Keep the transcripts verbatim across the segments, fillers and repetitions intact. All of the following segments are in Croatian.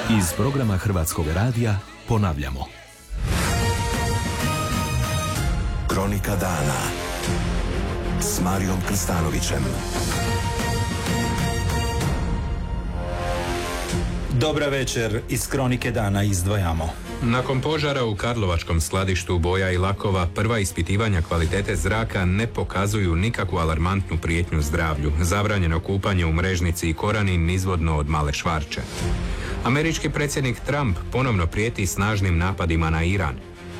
Iz programa Hrvatskog radija ponavljamo. Kronika dana s Marijom Krstanovićem. Dobra večer, iz Kronike dana izdvajamo. Nakon požara u karlovačkom skladištu boja i lakova, prva ispitivanja kvalitete zraka ne pokazuju nikakvu alarmantnu prijetnju zdravlju. Zabranjeno kupanje u Mrežnici i Korani nizvodno od Male Švarče. Američki predsjednik Trump ponovno prijeti snažnim napadima na Iran.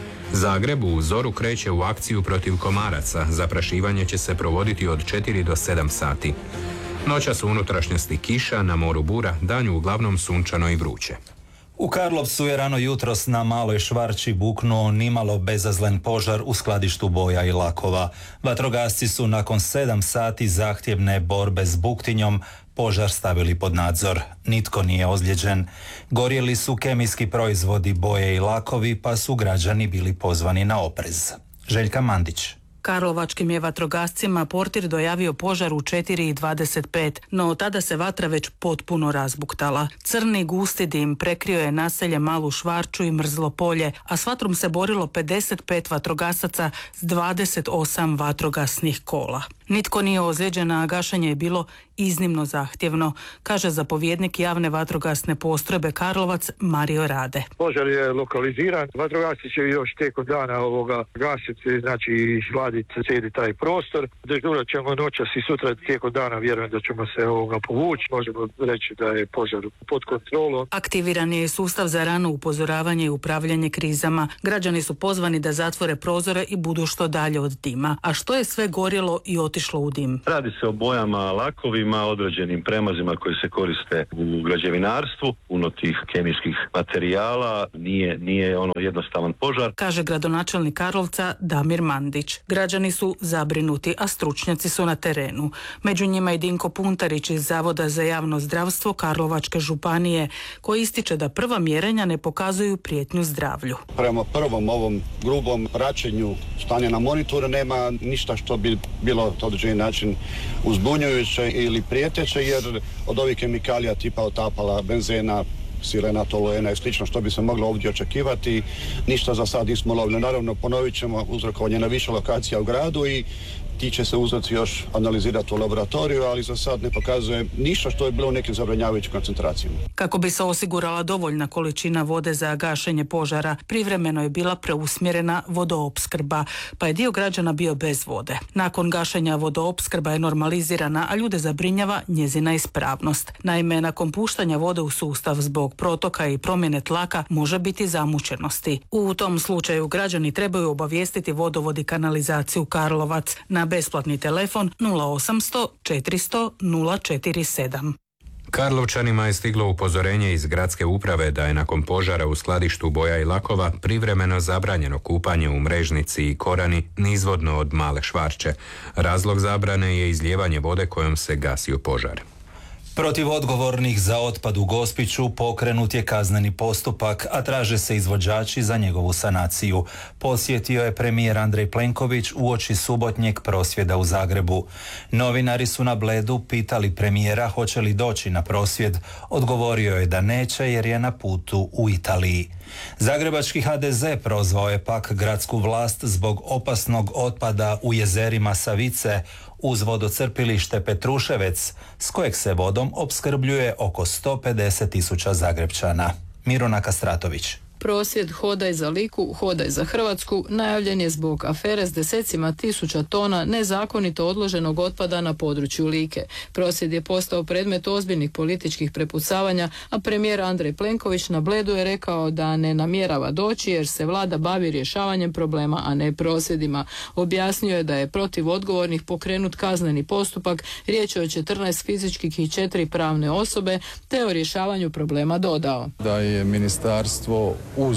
Zagreb u zoru kreće u akciju protiv komaraca. Zaprašivanje će se provoditi od četiri do sedam sati. Noćas u unutrašnjosti kiša, na moru bura, danju uglavnom sunčano i vruće. U Karlovcu je rano jutros na Maloj Švarči buknuo nimalo bezazlen požar u skladištu boja i lakova. Vatrogasci su nakon sedam sati zahtjevne borbe s buktinjom požar stavili pod nadzor. Nitko nije ozlijeđen. Gorjeli su kemijski proizvodi, boje i lakovi, pa su građani bili pozvani na oprez. Željka Mandić. Karlovačkim je vatrogascima portir dojavio požar u četiri i dvadeset pet, no tada se vatra već potpuno razbuktala. Crni gusti dim prekrio je naselje Malu Švarču i Mrzlo polje, a s vatrom se borilo pedeset pet vatrogasaca s dvadeset osam vatrogasnih kola. Nitko nije ozlijeđen, a gašenje je bilo iznimno zahtjevno, kaže zapovjednik javne vatrogasne postrojbe Karlovac Mario Rade. Požar je lokaliziran, vatrogasci će još tijekom dana ovoga gasiti, znači izvaditi cijeli taj prostor. Dežurat ćemo noćas i sutra tijekom dana, vjerujem da ćemo se ovoga povući. Možemo reći da je požar pod kontrolom. Aktiviran je sustav za rano upozoravanje i upravljanje krizama. Građani su pozvani da zatvore prozore i budu što dalje od dima. A što je sve gorjelo i otišlo u dim? Radi se o bojama, lakovima, određenim premazima koji se koriste u građevinarstvu, puno tih kemijskih materijala, nije, nije ono jednostavan požar. Kaže gradonačelnik Karlovca Damir Mandić. Građani su zabrinuti, a stručnjaci su na terenu. Među njima i Dinko Puntarić iz Zavoda za javno zdravstvo Karlovačke županije, koji ističe da prva mjerenja ne pokazuju prijetnju zdravlju. Prema prvom ovom grubom praćenju stanja na monitoru nema ništa što bi bilo na određeni način uzbunjujuće ili prijeteće, jer od ovih kemikalija tipa otapala, benzena, sirena, toluena i slično što bi se moglo ovdje očekivati, ništa za sad nismo lovili. Naravno, ponovit ćemo uzrokovanje na više lokacija u gradu i ti će se uzroci još analizirati u laboratoriju, ali za sad ne pokazuje ništa što je bilo u nekim zabranjavajućim koncentracijama. Kako bi se osigurala dovoljna količina vode za gašenje požara, privremeno je bila preusmjerena vodoopskrba, pa je dio građana bio bez vode. Nakon gašenja vodoopskrba je normalizirana, a ljude zabrinjava njezina ispravnost. Naime, nakon puštanja vode u sustav zbog protoka i promjene tlaka može biti zamućenosti. U tom slučaju građani trebaju obavijestiti vodovod i kanalizaciju Karlovac na besplatni telefon nula osamsto četiristo nula četiri sedam. Karlovčanima je stiglo upozorenje iz gradske uprave da je nakon požara u skladištu boja i lakova privremeno zabranjeno kupanje u Mrežnici i Korani nizvodno od Male Švarče. Razlog zabrane je izlijevanje vode kojom se gasio požar. Protiv odgovornih za otpad u Gospiću pokrenut je kazneni postupak, a traže se izvođači za njegovu sanaciju. Posjetio je premijer Andrej Plenković uoči subotnjeg prosvjeda u Zagrebu. Novinari su na Bledu pitali premijera hoće li doći na prosvjed. Odgovorio je da neće jer je na putu u Italiji. Zagrebački ha de ze prozvao je pak gradsku vlast zbog opasnog otpada u jezerima Savice uz vodocrpilište Petruševec, s kojeg se vodom opskrbljuje oko sto pedeset tisuća Zagrepčana. Mirona Kastratović. Prosvjed Hodaj za Liku, Hodaj za Hrvatsku najavljen je zbog afere s desecima tisuća tona nezakonito odloženog otpada na području Like. Prosvjed je postao predmet ozbiljnih političkih prepucavanja, a premijer Andrej Plenković na Bledu je rekao da ne namjerava doći jer se vlada bavi rješavanjem problema, a ne prosvjedima. Objasnio je da je protiv odgovornih pokrenut kazneni postupak, riječ je o četrnaest fizičkih i četiri pravne osobe, te o rješavanju problema dodao. Da je ministarstvo uz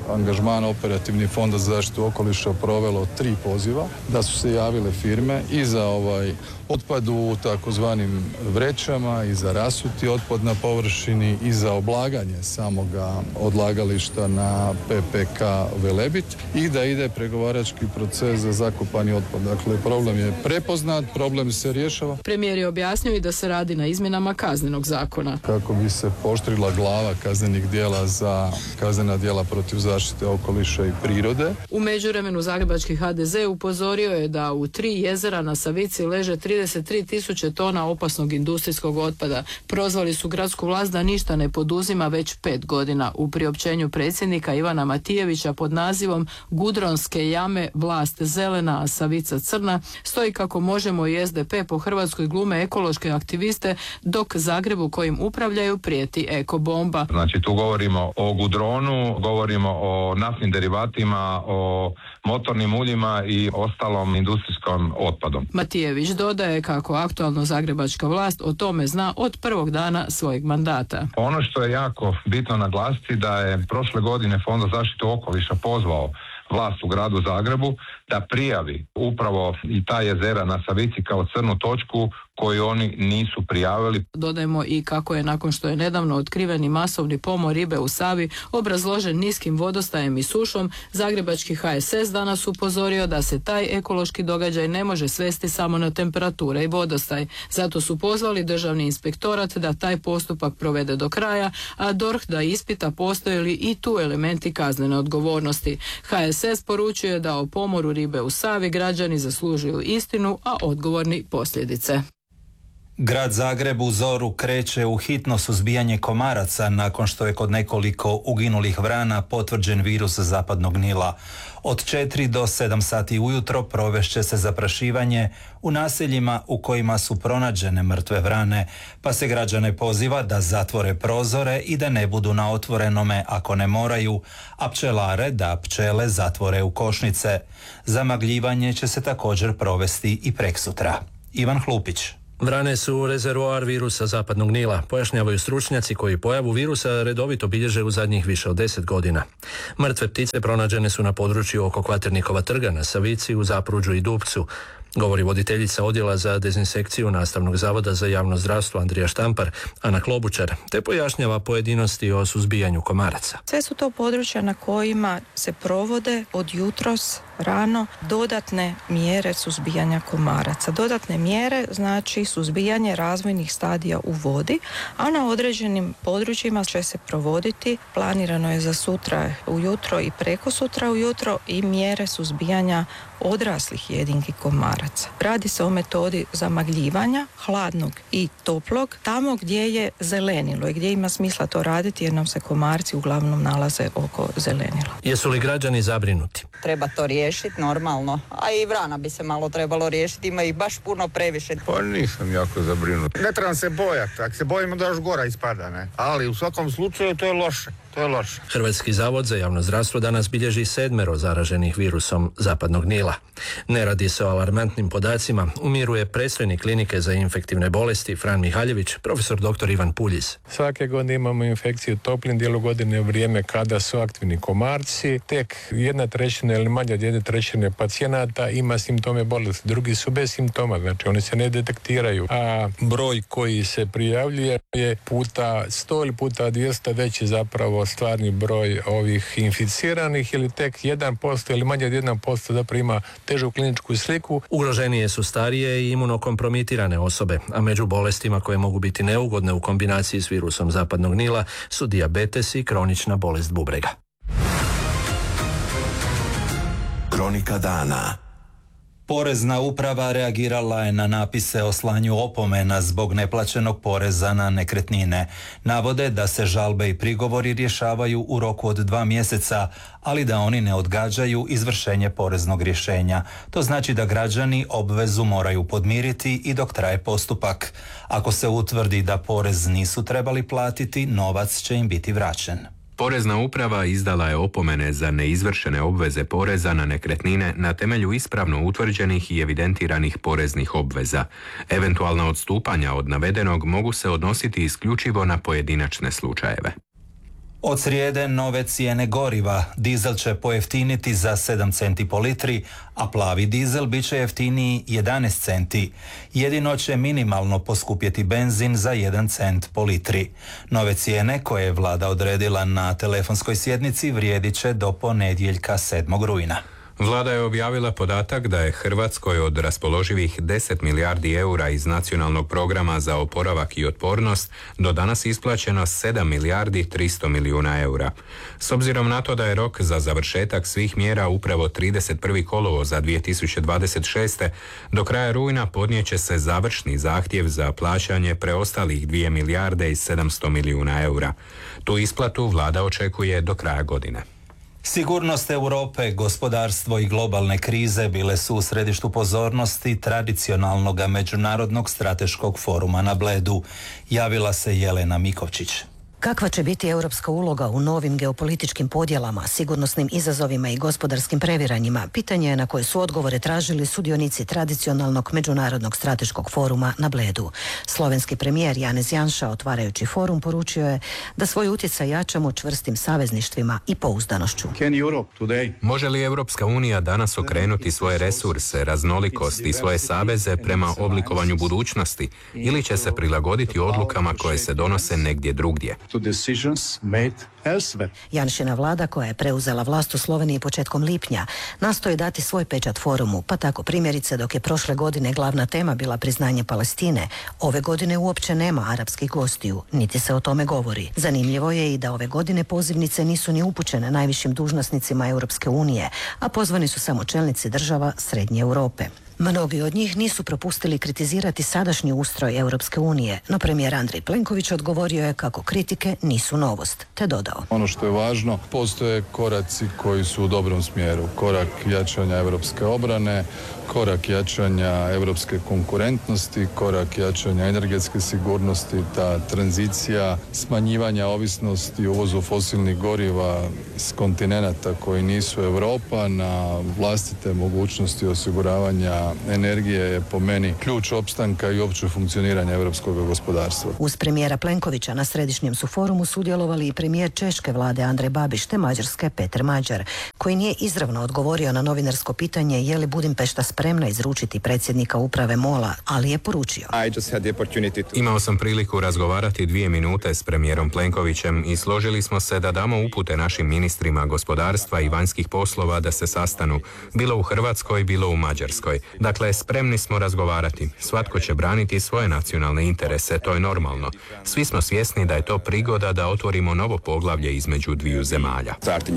angažmana Operativni fond za zaštitu okoliša provelo tri poziva, da su se javile firme i za ovaj otpad u takozvanim vrećama i za rasuti otpad na površini i za oblaganje samoga odlagališta na P P K Velebit i da ide pregovarački proces za zakopani otpad. Dakle, problem je prepoznat, problem se rješava. Premijer je objasnio i da se radi na izmjenama kaznenog zakona. Kako bi se pooštrila glava kaznenih djela za kaznena djela protiv zaštite okoliša i prirode. U međuvremenu zagrebački H D Z upozorio je da u tri jezera na Savici leže trideset tri tisuće tona opasnog industrijskog otpada. Prozvali su gradsku vlast da ništa ne poduzima već pet godina. U priopćenju predsjednika Ivana Matijevića pod nazivom Gudronske jame, vlast zelena, a Savica crna, stoji kako Možemo i S D P po Hrvatskoj glume ekološke aktiviste, dok Zagrebu kojim upravljaju prijeti ekobomba. Znači tu govorimo o gudronu, govorimo o naftnim derivatima, o motornim uljima i ostalom industrijskom otpadom. Matijević dodaje kako aktualno zagrebačka vlast o tome zna od prvog dana svojeg mandata. Ono što je jako bitno naglasiti da je prošle godine Fond za zaštitu okoliša pozvao vlast u gradu Zagrebu da prijavi upravo i ta jezera na Savici kao crnu točku koju oni nisu prijavili. Dodajemo i kako je nakon što je nedavno otkriveni masovni pomor ribe u Savi obrazložen niskim vodostajem i sušom, zagrebački H S S danas upozorio da se taj ekološki događaj ne može svesti samo na temperature i vodostaj. Zato su pozvali Državni inspektorat da taj postupak provede do kraja, a D O R H da ispita postoje li i tu elementi kaznene odgovornosti. H S S poručuje da o pomoru ribe u Savi građani zaslužuju istinu, a odgovorni posljedice. Grad Zagreb u zoru kreće u hitno suzbijanje komaraca nakon što je kod nekoliko uginulih vrana potvrđen virus zapadnog Nila. Od četiri do sedam sati ujutro provešće se zaprašivanje u naseljima u kojima su pronađene mrtve vrane, pa se građane poziva da zatvore prozore i da ne budu na otvorenome ako ne moraju, a pčelare da pčele zatvore u košnice. Zamagljivanje će se također provesti i preksutra. Ivan Hlupić. Vrane su rezervoar virusa zapadnog Nila, pojašnjavaju stručnjaci koji pojavu virusa redovito bilježe u zadnjih više od deset godina. Mrtve ptice pronađene su na području oko Kvaternikova trga na Savici, u Zapruđu i Dupcu, govori voditeljica odjela za dezinsekciju Nastavnog zavoda za javno zdravstvo Andrija Štampar, Ana Klobučar, te pojašnjava pojedinosti o suzbijanju komaraca. Sve su to područja na kojima se provode od jutros rano dodatne mjere suzbijanja komaraca. Dodatne mjere znači suzbijanje razvojnih stadija u vodi, a na određenim područjima će se provoditi, planirano je za sutra ujutro i preko sutra ujutro, i mjere suzbijanja odraslih jedinki komaraca. Radi se o metodi zamagljivanja hladnog i toplog tamo gdje je zelenilo i gdje ima smisla to raditi jer nam se komarci uglavnom nalaze oko zelenila. Jesu li građani zabrinuti? Treba to riješiti normalno, a i vrana bi se malo trebalo riješiti, ima ih baš puno previše. Pa nisam jako zabrinut. Ne trebam se bojati, ako se bojimo da još gora ispada, ne? Ali u svakom slučaju to je loše. To je loše. Hrvatski zavod za javno zdravstvo danas bilježi sedmero zaraženih virusom zapadnog Nila. Ne radi se o alarmantnim podacima, umiruje predstojnik klinike za infektivne bolesti Fran Mihaljević, profesor doktor Ivan Puljiz. Svake godine imamo infekciju u toplim dijelu godine, vrijeme kada su aktivni komarci. Tek jedna trećina ili manje od jedne trećine pacijenata ima simptome bolesti, drugi su bez simptoma, znači oni se ne detektiraju. A broj koji se prijavljuje je puta sto ili puta dvjesto veći zapravo stvarni broj ovih inficiranih, ili tek jedan posto ili manje od jedan posto zapravo ima težu kliničku sliku. Ugroženije su starije i imunokompromitirane osobe, a među bolestima koje mogu biti neugodne u kombinaciji s virusom zapadnog Nila su dijabetes i kronična bolest bubrega. Kronika dana. Porezna uprava reagirala je na napise o slanju opomena zbog neplaćenog poreza na nekretnine. Navode da se žalbe i prigovori rješavaju u roku od dva mjeseca, ali da oni ne odgađaju izvršenje poreznog rješenja. To znači da građani obvezu moraju podmiriti i dok traje postupak. Ako se utvrdi da porez nisu trebali platiti, novac će im biti vraćen. Porezna uprava izdala je opomene za neizvršene obveze poreza na nekretnine na temelju ispravno utvrđenih i evidentiranih poreznih obveza. Eventualna odstupanja od navedenog mogu se odnositi isključivo na pojedinačne slučajeve. Od srijede nove cijene goriva. Dizel će pojeftiniti za sedam centi po litri, a plavi dizel bit će jeftiniji jedanaest centi. Jedino će minimalno poskupjeti benzin za jedan cent po litri. Nove cijene koje je vlada odredila na telefonskoj sjednici vrijedit će do ponedjeljka sedmog rujna. Vlada je objavila podatak da je Hrvatskoj od raspoloživih deset milijardi eura iz nacionalnog programa za oporavak i otpornost do danas isplaćeno sedam milijardi tristo milijuna eura. S obzirom na to da je rok za završetak svih mjera upravo trideset prvi kolovoza dvije tisuće dvadeset šeste. do kraja rujna podnijeće se završni zahtjev za plaćanje preostalih dvije milijarde i sedamsto milijuna eura. Tu isplatu vlada očekuje do kraja godine. Sigurnost Europe, gospodarstvo i globalne krize bile su u središtu pozornosti tradicionalnog međunarodnog strateškog foruma na Bledu. Javila se Jelena Mikovčić. Kakva će biti europska uloga u novim geopolitičkim podjelama, sigurnosnim izazovima i gospodarskim previranjima, pitanje je na koje su odgovore tražili sudionici tradicionalnog međunarodnog strateškog foruma na Bledu. Slovenski premijer Janez Janša, otvarajući forum, poručio je da svoj utjecaj jačamo čvrstim savezništvima i pouzdanošću. Može li Europska unija danas okrenuti svoje resurse, raznolikost i svoje saveze prema oblikovanju budućnosti ili će se prilagoditi odlukama koje se donose negdje drugdje? Janšina vlada, koja je preuzela vlast u Sloveniji početkom lipnja, nastoji dati svoj pečat forumu, pa tako primjerice dok je prošle godine glavna tema bila priznanje Palestine, ove godine uopće nema arapskih gostiju, niti se o tome govori. Zanimljivo je i da ove godine pozivnice nisu ni upućene najvišim dužnosnicima Europske unije, a pozvani su samo čelnici država Srednje Europe. Mnogi od njih nisu propustili kritizirati sadašnji ustroj Europske unije, no premijer Andrej Plenković odgovorio je kako kritike nisu novost, te dodao. Ono što je važno, postoje koraci koji su u dobrom smjeru. Korak jačanja europske obrane, korak jačanja europske konkurentnosti, korak jačanja energetske sigurnosti, ta tranzicija smanjivanja ovisnosti uvozu fosilnih goriva s kontinenata koji nisu Europa na vlastite mogućnosti osiguravanja energije je po meni ključ opstanka i opće funkcioniranja europskog gospodarstva. Uz premijera Plenkovića na središnjem su forumu sudjelovali i premijer češke vlade Andrej Babiš te Mađarske Peter Mađar, koji nije izravno odgovorio na novinarsko pitanje je li Budimpešta spremna izručiti predsjednika uprave MOL-a, ali je poručio. Imao sam priliku razgovarati dvije minute s premijerom Plenkovićem i složili smo se da damo upute našim ministrima gospodarstva i vanjskih poslova da se sastanu, bilo u Hrvatskoj, bilo u Mađarskoj. Dakle, spremni smo razgovarati. Svatko će braniti svoje nacionalne interese, to je normalno. Svi smo svjesni da je to prigoda da otvorimo novo poglavlje između dviju zemalja.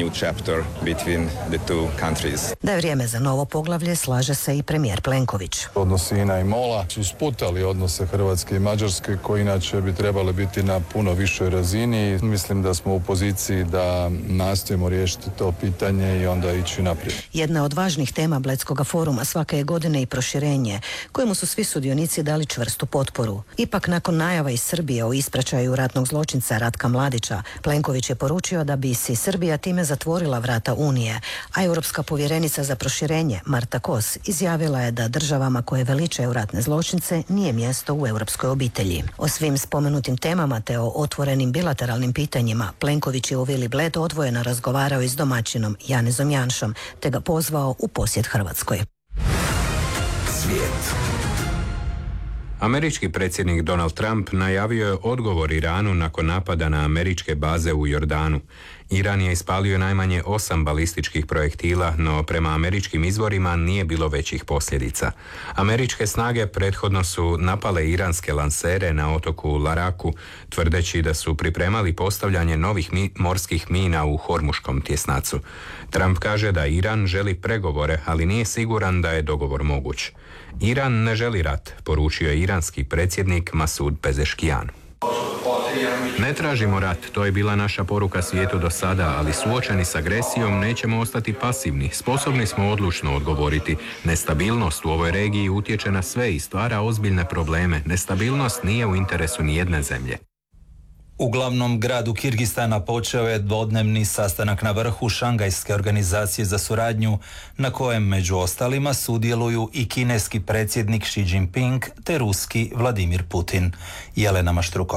Da je vrijeme za novo poglavlje, slaže se i premijer Plenković. Odnosi I N A i MOL-a su sputali odnose Hrvatske i Mađarske koji inače bi trebali biti na puno višoj razini. Mislim da smo u poziciji da nastojimo riješiti to pitanje i onda ići naprijed. Jedna od važnih tema Bledskog foruma svake je godine i proširenje, kojemu su svi sudionici dali čvrstu potporu. Ipak nakon najava iz Srbije o ispraćaju ratnog zločinca Ratka Mladića, Plenković je poručio da bi si Srbija time zatvorila vrata Unije, a europska povjerenica za proširenje Marta Kos izjavila je da državama koje veličaju ratne zločince nije mjesto u europskoj obitelji. O svim spomenutim temama te o otvorenim bilateralnim pitanjima Plenković je u Vili Bled odvojeno razgovarao i s domaćinom Janezom Janšom, te ga pozvao u posjet Hrvatskoj. Svijet. Američki predsjednik Donald Trump najavio je odgovor Iranu nakon napada na američke baze u Jordanu. Iran je ispalio najmanje osam balističkih projektila, no prema američkim izvorima nije bilo većih posljedica. Američke snage prethodno su napale iranske lansere na otoku Laraku, tvrdeći da su pripremali postavljanje novih mi- morskih mina u Hormuškom tjesnacu. Trump kaže da Iran želi pregovore, ali nije siguran da je dogovor moguć. Iran ne želi rat, poručio je iranski predsjednik Masud Pezeškijan. Ne tražimo rat, to je bila naša poruka svijetu do sada, ali suočeni s agresijom nećemo ostati pasivni. Sposobni smo odlučno odgovoriti. Nestabilnost u ovoj regiji utječe na sve i stvara ozbiljne probleme. Nestabilnost nije u interesu nijedne zemlje. U glavnom gradu Kirgistana počeo je dvodnevni sastanak na vrhu Šangajske organizacije za suradnju, na kojem među ostalima sudjeluju i kineski predsjednik Xi Jinping te ruski Vladimir Putin. Jelena Maštruko.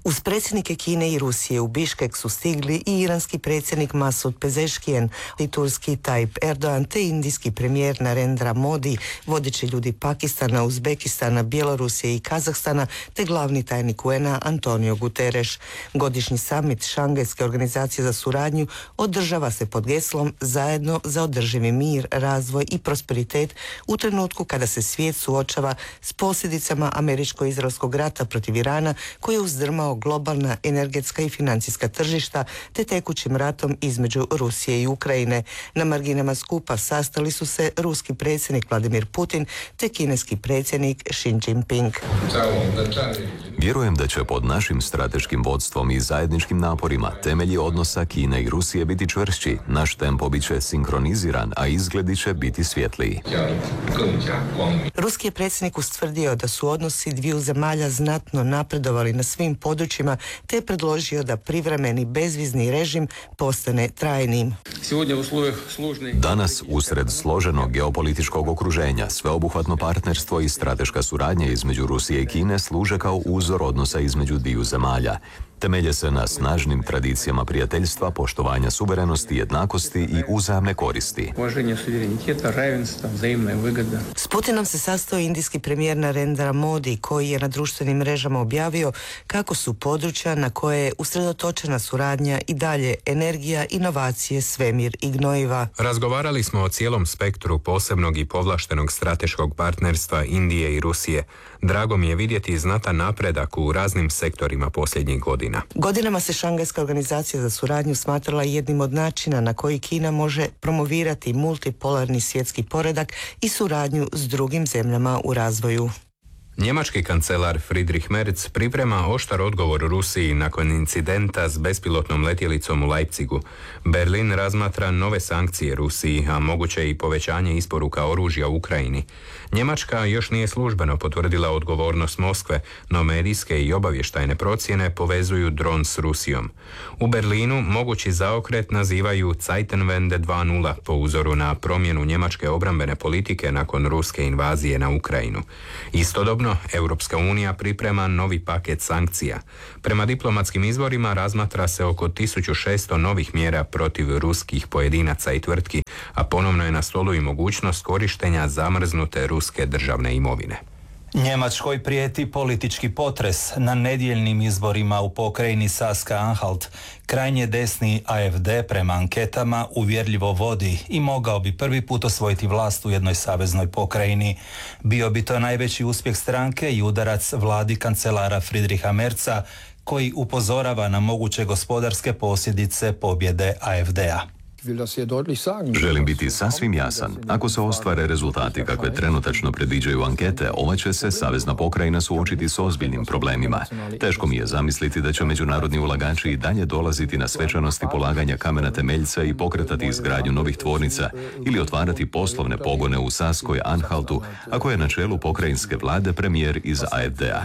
Uz predsjednike Kine i Rusije u Biškek su stigli i iranski predsjednik Masud Pezeškijan i turski Tayyip Erdogan te indijski premijer Narendra Modi, vodeći ljudi Pakistana, Uzbekistana, Bjelorusije i Kazahstana te glavni tajnik U N-a Antonio Guterres. Godišnji samit Šangajske organizacije za suradnju održava se pod geslom Zajedno za održivi mir, razvoj i prosperitet u trenutku kada se svijet suočava s posljedicama američko-izraelskog rata protiv Irana koji je uzdrmao globalna energetska i financijska tržišta te tekućim ratom između Rusije i Ukrajine. Na marginama skupa sastali su se ruski predsjednik Vladimir Putin te kineski predsjednik Xi Jinping. Vjerujem da će pod našim strateškim vodstvom i zajedničkim naporima temelji odnosa Kine i Rusije biti čvršći, naš tempo bit će sinkroniziran, a izgledi će biti svjetliji. Ruski je predsjednik ustvrdio da su odnosi dviju zemalja znatno napredovali na svim područjima te je predložio da privremeni bezvizni režim postane trajnim. Danas, usred složenog geopolitičkog okruženja, sveobuhvatno partnerstvo i strateška suradnja između Rusije i Kine služe kao uzor odnosa između dviju zemalja. Temelje se na snažnim tradicijama prijateljstva, poštovanja suverenosti, jednakosti i uzajamne koristi. S Putinom se sastao indijski premijer Narendra Modi, koji je na društvenim mrežama objavio kako su područja na koje je usredotočena suradnja i dalje energija, inovacije, svemir i gnojiva. Razgovarali smo o cijelom spektru posebnog i povlaštenog strateškog partnerstva Indije i Rusije. Drago mi je vidjeti znatan napredak u raznim sektorima posljednjih godina. Godinama se Šangajska organizacija za suradnju smatrala jednim od načina na koji Kina može promovirati multipolarni svjetski poredak i suradnju s drugim zemljama u razvoju. Njemački kancelar Friedrich Merz priprema oštar odgovor Rusiji nakon incidenta s bespilotnom letjelicom u Leipzigu. Berlin razmatra nove sankcije Rusiji, a moguće i povećanje isporuka oružja u Ukrajini. Njemačka još nije službeno potvrdila odgovornost Moskve, no medijske i obavještajne procjene povezuju dron s Rusijom. U Berlinu mogući zaokret nazivaju Zeitenwende dva nula po uzoru na promjenu njemačke obrambene politike nakon ruske invazije na Ukrajinu. Istodobno, Europska unija priprema novi paket sankcija. Prema diplomatskim izvorima razmatra se oko tisuću šesto novih mjera protiv ruskih pojedinaca i tvrtki, a ponovno je na stolu i mogućnost korištenja zamrznute ruske državne imovine. Njemačkoj prijeti politički potres. Na nedjeljnim izborima u pokrajini Saska-Anhalt krajnje desni A F D prema anketama uvjerljivo vodi i mogao bi prvi put osvojiti vlast u jednoj saveznoj pokrajini. Bio bi to najveći uspjeh stranke i udarac vladi kancelara Friedricha Merza, koji upozorava na moguće gospodarske posljedice pobjede A F D-a. Želim biti sasvim jasan. Ako se ostvare rezultati kakve trenutačno predviđaju ankete, ova će se savezna pokrajina suočiti s ozbiljnim problemima. Teško mi je zamisliti da će međunarodni ulagači i dalje dolaziti na svečanosti polaganja kamena temeljca i pokretati izgradnju novih tvornica ili otvarati poslovne pogone u Saskoj Anhaltu, ako je na čelu pokrajinske vlade premijer iz A F D-a.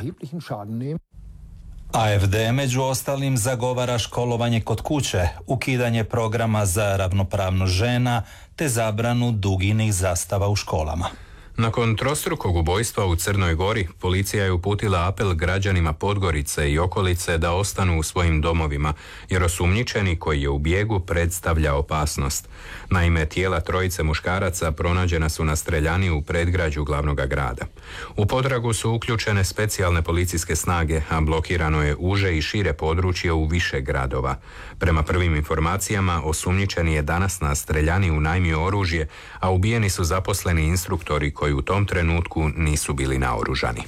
A F D među ostalim zagovara školovanje kod kuće, ukidanje programa za ravnopravnost žena te zabranu duginih zastava u školama. Nakon trostrukog ubojstva u Crnoj Gori, policija je uputila apel građanima Podgorice i okolice da ostanu u svojim domovima, jer osumnjičeni koji je u bijegu predstavlja opasnost. Naime, tijela trojice muškaraca pronađena su na streljani u predgrađu glavnog grada. U potragu su uključene specijalne policijske snage, a blokirano je uže i šire područje u više gradova. Prema prvim informacijama, osumnjičeni je danas na streljani unajmio oružje, a ubijeni su zaposleni instruktori koji u tom trenutku nisu bili naoružani.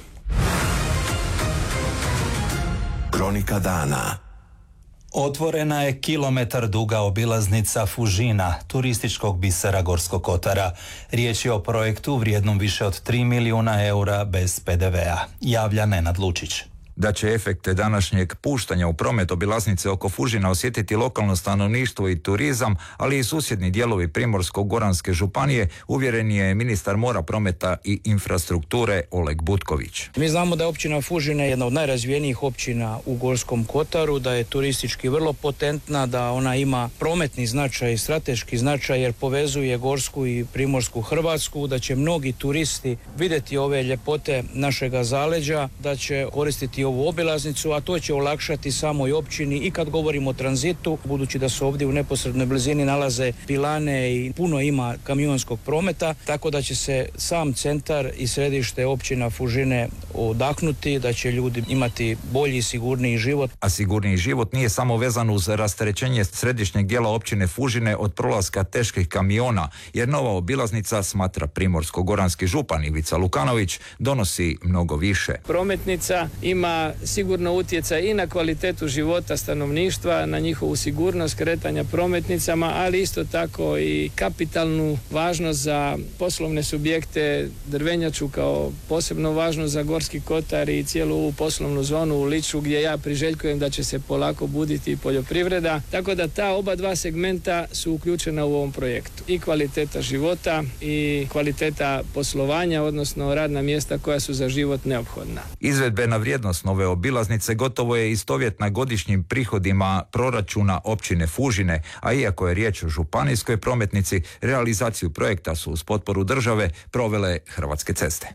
Kronika dana. Otvorena je kilometar duga obilaznica Fužina, turističkog bisera Gorskog kotara. Riječ je o projektu vrijednom više od tri milijuna eura bez P D V-a, javlja Nenad Lučić. Da će efekte današnjeg puštanja u promet obilaznice oko Fužina osjetiti lokalno stanovništvo i turizam, ali i susjedni dijelovi Primorsko-goranske županije, uvjeren je ministar mora, prometa i infrastrukture Oleg Butković. Mi znamo da je općina Fužina jedna od najrazvijenijih općina u Gorskom kotaru, da je turistički vrlo potentna, da ona ima prometni značaj i strateški značaj jer povezuje Gorsku i Primorsku Hrvatsku, da će mnogi turisti vidjeti ove ljepote našega zaleđa, da će koristiti ovu obilaznicu, a to će olakšati samoj općini i kad govorimo o tranzitu, budući da su ovdje u neposrednoj blizini nalaze pilane i puno ima kamionskog prometa, tako da će se sam centar i središte općina Fužine odahnuti, da će ljudi imati bolji i sigurniji život. A sigurniji život nije samo vezan uz rasterećenje središnjeg dijela općine Fužine od prolaska teških kamiona, jer nova obilaznica, smatra primorsko-goranski župan Ivica Lukanović, donosi mnogo više. Prometnica ima sigurno utjecaj i na kvalitetu života stanovništva, na njihovu sigurnost kretanja prometnicama, ali isto tako i kapitalnu važnost za poslovne subjekte, drvenjaču kao posebno važno za Gorski kotar i cijelu ovu poslovnu zonu u Liču, gdje ja priželjkujem da će se polako buditi i poljoprivreda. Tako da ta oba dva segmenta su uključena u ovom projektu. I kvaliteta života i kvaliteta poslovanja, odnosno radna mjesta koja su za život neophodna. Izvedbena vrijednost nove obilaznice gotovo je istovjetna godišnjim prihodima proračuna općine Fužine, a iako je riječ o županijskoj prometnici, realizaciju projekta su uz potporu države provele Hrvatske ceste.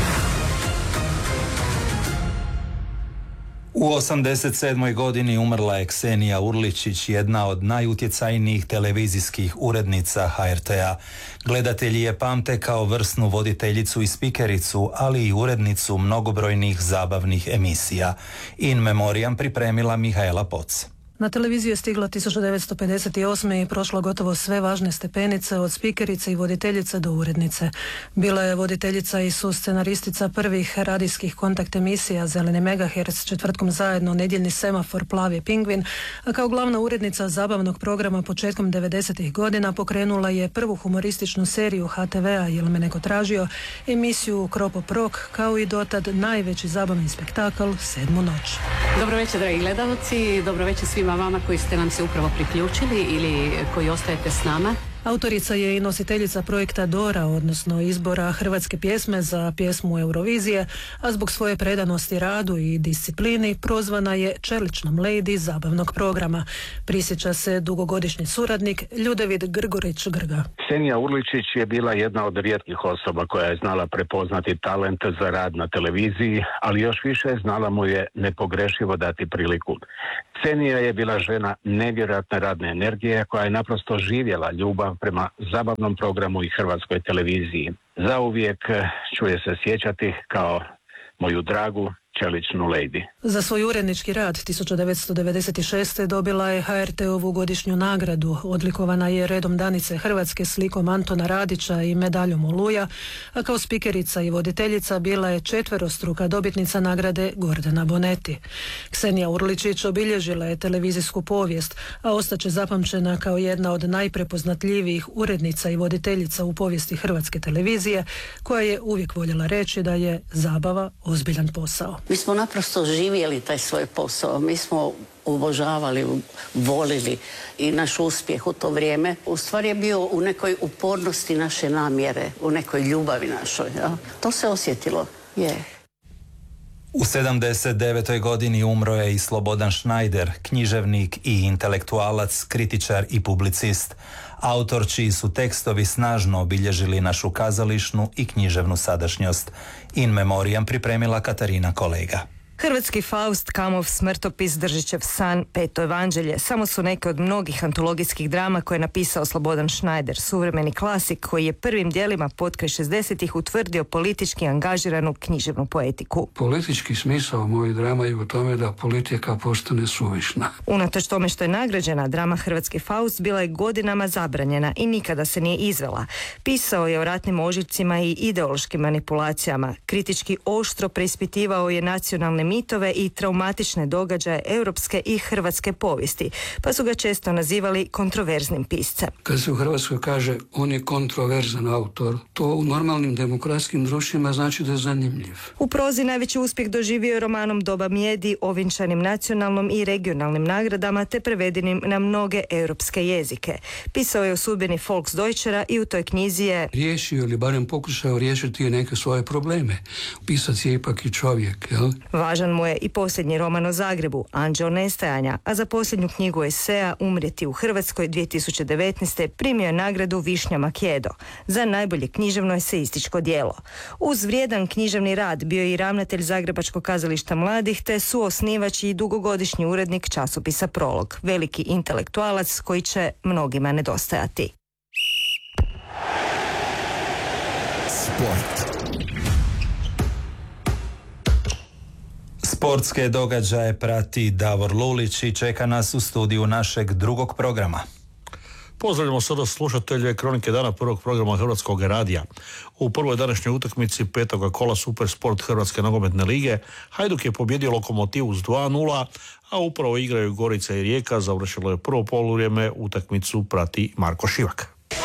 U osamdeset sedmoj godini umrla je Ksenija Urličić, jedna od najutjecajnijih televizijskih urednica ha er te a. Gledatelji je pamte kao vrsnu voditeljicu i spikericu, ali i urednicu mnogobrojnih zabavnih emisija. In memoriam pripremila Mihaela Poc. Na televiziju je stigla tisuću devetsto pedeset osme i prošla gotovo sve važne stepenice, od spikerice i voditeljice do urednice. Bila je voditeljica i suscenaristica prvih radijskih kontakt emisija Zeleni megaherc, Četvrtkom zajedno, Nedjeljni semafor, Plavi pingvin, a kao glavna urednica zabavnog programa početkom devedesetih godina pokrenula je prvu humorističnu seriju ha te vea Jel me neko tražio, emisiju Kropo Prok, kao i dotad najveći zabavni spektakl Sedmu noć. Dobro večer, dragi gledalci, dobro večer svima vama koji ste nam se upravo priključili ili koji ostajete s nama. Autorica je i nositeljica projekta Dora, odnosno izbora hrvatske pjesme za pjesmu Eurovizije, a zbog svoje predanosti radu i disciplini prozvana je čeličnom lady zabavnog programa. Prisjeća se dugogodišnji suradnik Ljudevid Grgorić Grga. Ksenija Urličić je bila jedna od rijetkih osoba koja je znala prepoznati talent za rad na televiziji, ali još više znala mu je nepogrešivo dati priliku. Ksenija je bila žena nevjerojatne radne energije koja je naprosto živjela ljubav prema zabavnom programu i hrvatskoj televiziji. Zauvijek ću je se sjećati kao moju dragu čeličnu lady. Za svoj urednički rad tisuću devetsto devedeset šeste dobila je ha er te ovu godišnju nagradu. Odlikovana je redom Danice Hrvatske slikom Antona Radića i medaljom Oluja, a kao spikerica i voditeljica bila je četverostruka dobitnica nagrade Gordana Bonetti. Ksenija Urličić obilježila je televizijsku povijest, a ostaće zapamćena kao jedna od najprepoznatljivijih urednica i voditeljica u povijesti hrvatske televizije, koja je uvijek voljela reći da je zabava ozbiljan posao. Mi smo naprosto živjeli taj svoj posao, mi smo ubožavali, volili i naš uspjeh u to vrijeme u stvari je bio u nekoj upornosti naše namjere, u nekoj ljubavi našoj. Ja? To se osjetilo, je. U sedamdeset devetoj godini umro je i Slobodan Schneider, književnik i intelektualac, kritičar i publicist, autor čiji su tekstovi snažno obilježili našu kazališnu i književnu sadašnjost. In memoriam pripremila Katarina Kolega. Hrvatski Faust, Kamov smrtopis, Držićev san, Peto evanđelje samo su neke od mnogih antologijskih drama koje je napisao Slobodan Schneider, suvremeni klasik koji je prvim dijelima potkraj šezdesetih utvrdio politički angažiranu književnu poetiku. Politički smisao mojih drama je u tome da politika postane suvišna. Unatoč tome što je nagrađena, drama Hrvatski Faust bila je godinama zabranjena i nikada se nije izvela. Pisao je o ratnim ožiljcima i ideološkim manipulacijama. Kritički oštro preispitivao je nacionalne mitove i traumatične događaje europske i hrvatske povijesti, pa su ga često nazivali kontroverznim piscem. Kad se u Hrvatskoj kaže on je kontroverzan autor, to u normalnim demokratskim društvima znači da je zanimljiv. U prozi najveći uspjeh doživio je romanom Doba mijedi, ovinčanim nacionalnom i regionalnim nagradama te prevedenim na mnoge europske jezike. Pisao je o sudbini Volksdeutschera i u toj knjizi je riješio ili barem pokušao riješiti neke svoje probleme. Pisac je ipak i čovjek, jel? Važan Važan mu je i posljednji roman o Zagrebu, Anđeo nestajanja, a za posljednju knjigu eseja Umrijeti u Hrvatskoj dvije tisuće devetnaeste. primio je nagradu Višnja Makedo za najbolje književno eseističko djelo. Uz vrijedan književni rad bio je i ravnatelj Zagrebačkog kazališta mladih te suosnivač i dugogodišnji urednik časopisa Prolog, veliki intelektualac koji će mnogima nedostajati. Sport. Sportske događaje prati Davor Lulić i čeka nas u studiju našeg drugog programa. Pozdravljamo sada slušatelje Kronike dana prvog programa Hrvatskog radija. U prvoj današnjoj utakmici petoga kola Supersport Hrvatske nogometne lige Hajduk je pobjedio Lokomotivu s dva nula, a upravo igraju Gorica i Rijeka. Završilo je prvo poluvrijeme, utakmicu prati Marko Šivak.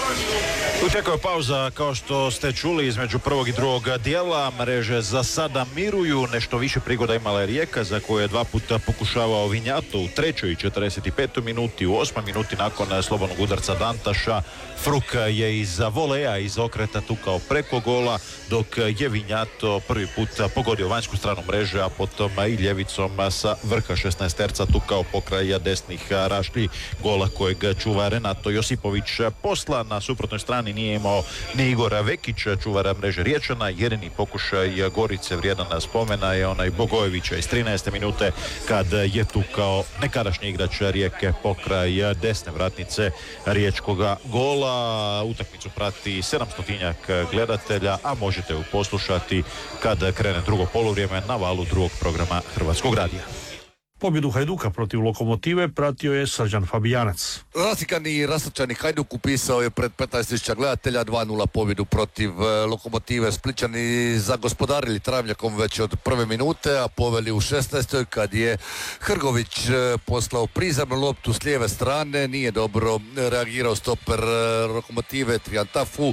Utekao je pauza, kao što ste čuli, između prvog i drugog dijela. Mreže za sada miruju, nešto više prigoda imala je Rijeka, za koju je dva puta pokušavao Vinjato u trećoj i četrdeset petoj minuti. U osmoj minuti nakon slobodnog udarca Dantaša Fruk je iz voleja, iz okreta tukao preko gola, dok je Vinjato prvi put pogodio vanjsku stranu mreže, a potom i ljevicom sa vrha šesnaesterca tukao pokraj desnih rašlji, gola kojeg čuva Renato Josipović. Posla na suprotnoj strani nije imao ni Igora Vekić, čuvara mreže Riječana. Jedini pokušaj Gorice vrijedan spomena je onaj Bogojevića iz trinaeste minute, kad je tukao nekadašnji igrač Rijeke pokraj desne vratnice riječkoga gola. Utakmicu prati sedamstotinjak gledatelja, a možete ju poslušati kad krene drugo poluvrijeme na valu drugog programa Hrvatskog radija. Pobjedu Hajduka protiv Lokomotive pratio je Srđan Fabijanac. Rasikani i rasrčani Hajduk upisao je pred petnaest tisuća gledatelja dva nula pobjedu protiv Lokomotive. Splićani zagospodarili travnjakom već od prve minute, a poveli u šesnaestoj kad je Hrgović poslao prizemnu loptu s lijeve strane. Nije dobro reagirao stoper Lokomotive Triantafu,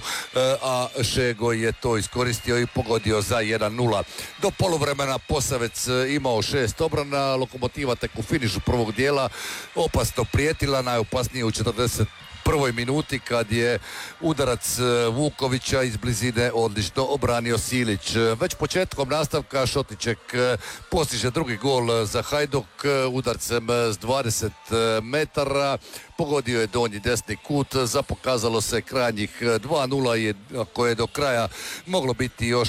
a Šego je to iskoristio i pogodio za jedan nula. Do poluvremena Posavec imao šest obrana, Lokomotiva tek u finišu prvog dijela opasno prijetila, najopasnije u četrdeset prvoj minuti kad je udarac Vukovića iz blizine odlično obranio Silić. Već početkom nastavka Šotićek postiže drugi gol za Hajduk udarcem s dvadeset metara. Pogodio je donji desni kut, zapokazalo se krajnjih dva nula, koje je do kraja moglo biti još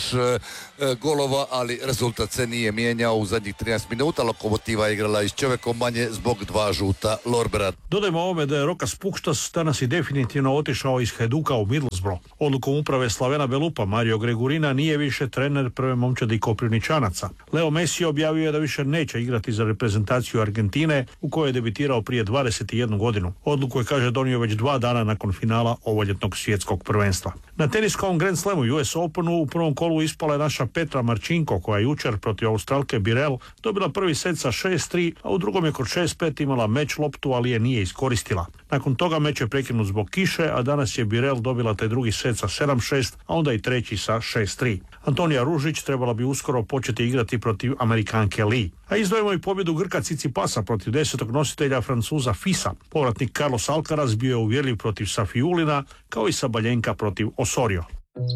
golova, ali rezultat se nije mijenjao u zadnjih trinaest minuta. Lokomotiva je igrala iz čovekom manje zbog dva žuta Lorbera. Dodajmo ovome da je Rokas Pukštas danas i definitivno otišao iz Hajduka u Middlesbrough. Odlukom uprave Slavena Belupa Mario Gregurina nije više trener prve momčadi Koprivničanaca. Leo Messi objavio je da više neće igrati za reprezentaciju Argentine, u kojoj je debitirao prije dvadeset jednu godinu. Odluku je, kaže, donio već dva dana nakon finala ovoljetnog svjetskog prvenstva. Na teniskom Grand Slamu U S Openu u prvom kolu ispala je naša Petra Marčinko, koja je jučer protiv Australke Birel dobila prvi set sa šest tri, a u drugom je kod šest pet imala meč loptu, ali je nije iskoristila. Nakon toga meč je prekinut zbog kiše, a danas je Birel dobila taj drugi set sa sedam šest, a onda i treći sa šest tri. Antonija Ružić trebala bi uskoro početi igrati protiv Amerikanke Lee. A izdvojimo i pobjedu Grka Cicipasa protiv desetog nositelja Francuza Fisa. Povratnik Carlos Alcaraz bio je uvjerljiv protiv Safiulina, kao i Sabaljenka protiv Osorio.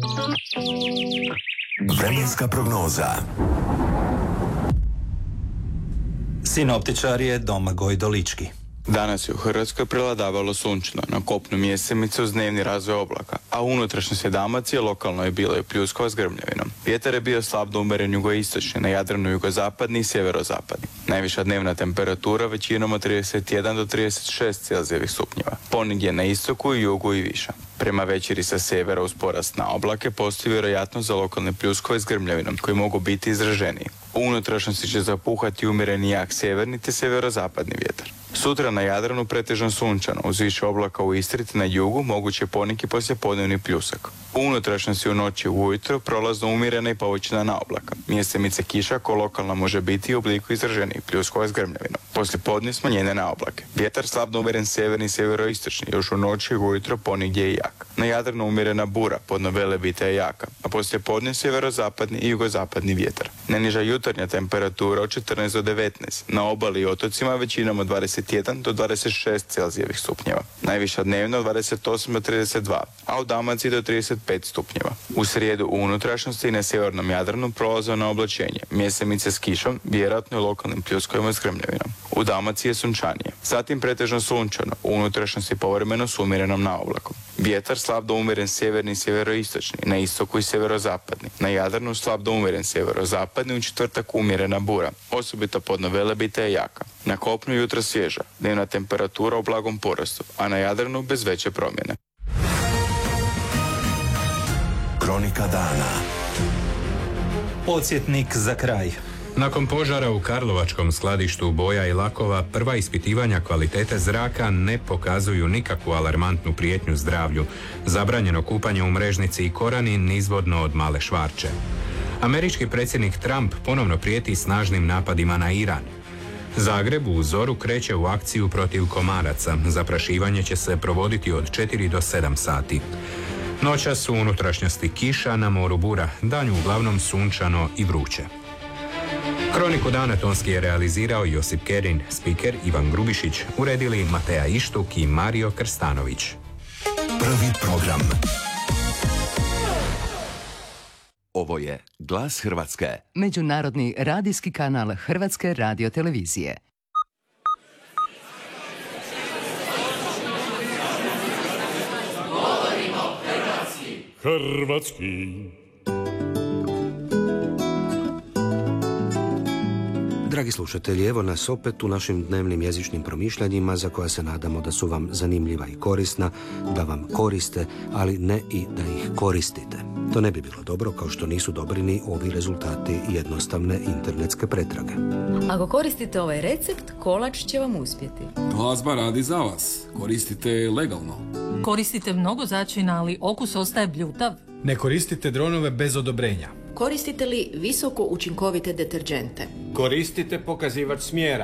Vremenska prognoza. Sinoptičar je Domagoj Dolički. Danas je u Hrvatskoj prevladavalo sunčano, na kopnu mjesemice uz dnevni razvoj oblaka, a u unutrašnjosti Dalmacije lokalno je bilo i pljuskova s grmljavinom. Vjetar je bio slab do umeren jugoistočni, na Jadranu jugozapadni i sjeverozapadni. Najviša dnevna temperatura većinom od trideset jedan do trideset šest celzijevih stupnjeva. Ponegdje na istoku i jugu i viša. Prema večeri sa sjevera uz porast na oblake postoji vjerojatnost za lokalne pljuskove s grmljavinom, koji mogu biti izraženiji. U unutrašnjosti će zapuhati umjereni jak sjeverni te sjeverozapadni vjetar. Sutra na Jadranu pretežno sunčano, uz više oblaka u Istri te na jugu moguće poneki poslijepodnevni pljusak. U unutrašnjosti u noći ujutro prolazno umjerena i povećana na oblaka. Mjesemice kiša ko lokalna može biti u obliku izraženih pljuskova s grmljavinom. Poslijepodne smanjenje na oblake. Vjetar slabno umjeren sjeverni i sjeveroistočni, još u noći i ujutro ponegdje je jak. Na Jadranu umjerena bura, podno Velebita je jaka, a poslijepodne sjeverozapadni i jugozapadni vjetar. Najniža jutarnja temperatura od četrnaest do devetnaest, na obali i otocima većinom od dvadeset dvadeset jedan do dvadeset šest Celzijevih stupnjeva. Najviša dnevno dvadeset osam do trideset dva, a u Dalmaciji do trideset pet stupnjeva. U srijedu u unutrašnjosti i na sjevernom Jadranu prolazno oblačenje, mjesemice s kišom, vjerojatno i lokalnim pljuskovima s grmljavinom. U Dalmaciji je sunčanije. Zatim pretežno sunčano, u unutrašnjosti povremeno s umjerenom naoblakom. Vjetar slab do umjeren sjeverni i sjeveroistočni, na istoku i sjeverozapadni. Na Jadranu slab do umjeren sjeverozapadni, u četvrtak umjerena bura, osobito podno Velebita je jaka. Na kopnu jutro svježa, dnevna temperatura u blagom porastu, a na Jadranu bez veće promjene. Kronika dana. Podsjetnik za kraj. Nakon požara u Karlovačkom skladištu boja i lakova, prva ispitivanja kvalitete zraka ne pokazuju nikakvu alarmantnu prijetnju zdravlju. Zabranjeno kupanje u Mrežnici i Korani nizvodno od Male Švarče. Američki predsjednik Trump ponovno prijeti snažnim napadima na Iran. Zagreb u zoru kreće u akciju protiv komaraca. Zaprašivanje će se provoditi od četiri do sedam sati. Noćas u unutrašnjosti kiša, na moru bura, danju uglavnom sunčano i vruće. Kroniku dana tonski je realizirao Josip Kerin, spiker Ivan Grubišić, uredili Mateja Ištuk i Mario Krstanović. Prvi program. Ovo je Glas Hrvatske, međunarodni radijski kanal Hrvatske radiotelevizije. Govorimo hrvatski. Hrvatski. Dragi slušatelji, evo nas opet u našim dnevnim jezičnim promišljanjima za koja se nadamo da su vam zanimljiva i korisna, da vam koriste, ali ne i da ih koristite. To ne bi bilo dobro, kao što nisu dobri ni ovi rezultati jednostavne internetske pretrage. Ako koristite ovaj recept, kolač će vam uspjeti. Glazba radi za vas. Koristite legalno. Koristite mnogo začina, ali okus ostaje bljutav. Ne koristite dronove bez odobrenja. Koristite li visoko učinkovite deterdžente? Koristite pokazivač smjera.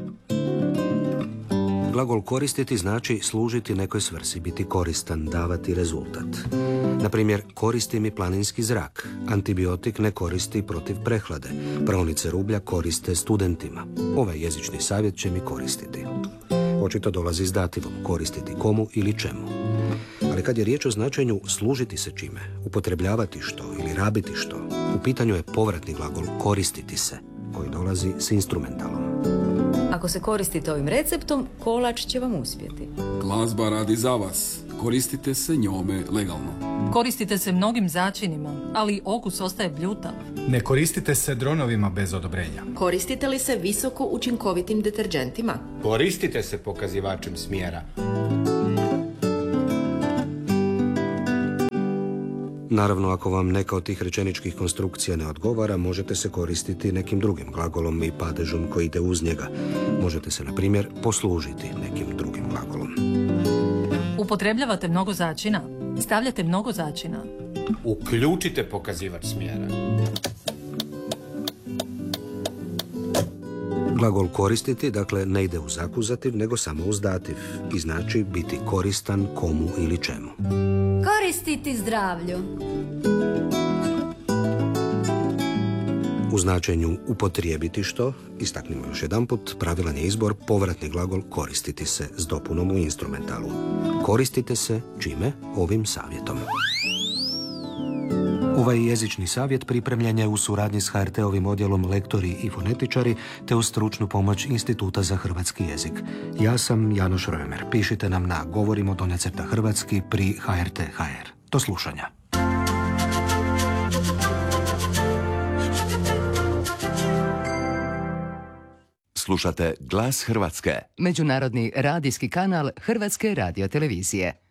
Glagol koristiti znači služiti nekoj svrsi, biti koristan, davati rezultat. Na primjer, koristi mi planinski zrak. Antibiotik ne koristi protiv prehlade. Praonice rublja koriste studentima. Ovaj jezični savjet će mi koristiti. Očito dolazi s dativom, koristiti komu ili čemu. Ali kad je riječ o značenju služiti se čime, upotrebljavati što ili rabiti što, u pitanju je povratni glagol koristiti se, koji dolazi s instrumentalom. Ako se koristite ovim receptom, kolač će vam uspjeti. Glazba radi za vas. Koristite se njome legalno. Koristite se mnogim začinima, ali okus ostaje bljutav. Ne koristite se dronovima bez odobrenja. Koristite li se visoko učinkovitim deterdžentima? Koristite se pokazivačem smjera. Naravno, ako vam neka od tih rečeničkih konstrukcija ne odgovara, možete se koristiti nekim drugim glagolom i padežom koji ide uz njega. Možete se, na primjer, poslužiti nekim drugim glagolom. Upotrebljavate mnogo začina. Stavljate mnogo začina. Uključite pokazivač smjera. Glagol koristiti, dakle, ne ide uz akuzativ, nego samo uz dativ i znači biti koristan komu ili čemu. Koristiti zdravlju. U značenju upotrijebiti što, istaknimo još jedanput, pravilan je izbor povratni glagol koristiti se s dopunom u instrumentalu. Koristite se čime? Ovim savjetom. Ovaj jezični savjet pripremljen je u suradnji s ha er te-ovim odjelom Lektori i fonetičari te uz stručnu pomoć Instituta za hrvatski jezik. Ja sam Janoš Römer. Pišite nam na govorimo do nacrta hrvatski pri ha er te ha er. Do slušanja. Slušate Glas Hrvatske, međunarodni radijski kanal Hrvatske radiotelevizije.